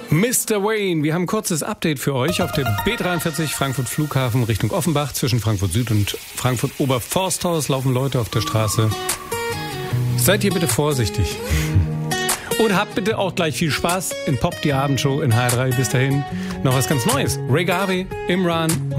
Mr. Wayne, wir haben ein kurzes Update für euch auf der B43 Frankfurt Flughafen Richtung Offenbach. Zwischen Frankfurt Süd und Frankfurt Oberforsthaus laufen Leute auf der Straße. Seid ihr bitte vorsichtig. Und habt bitte auch gleich viel Spaß in Pop, die Abendshow in HR3. Bis dahin noch was ganz Neues. Ray Garvey, Imran